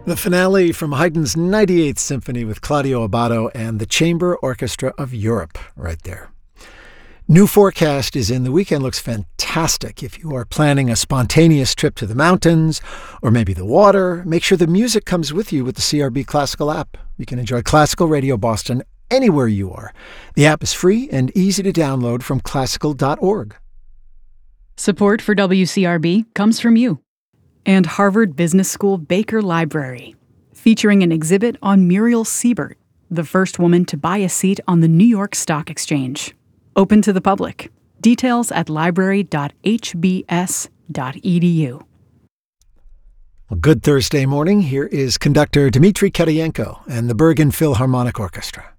The finale from Haydn's 98th Symphony with Claudio Abbado and the Chamber Orchestra of Europe right there. New forecast is in. The weekend looks fantastic. If you are planning a spontaneous trip to the mountains or maybe the water, make sure the music comes with you with the CRB Classical app. You can enjoy Classical Radio Boston anywhere you are. The app is free and easy to download from classical.org. Support for WCRB comes from you and Harvard Business School Baker Library, featuring an exhibit on Muriel Siebert, the first woman to buy a seat on the New York Stock Exchange. Open to the public. Details at library.hbs.edu. Well, good Thursday morning. Here is conductor Dmitry Kiriyenko and the Bergen Philharmonic Orchestra.